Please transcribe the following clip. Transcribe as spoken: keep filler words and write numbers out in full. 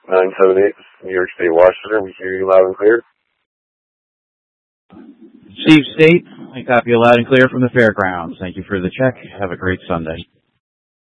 nine seven eight, New York State Water Center. We hear you loud and clear. Steve State, I copy you loud and clear from the fairgrounds. Thank you for the check. Have a great Sunday.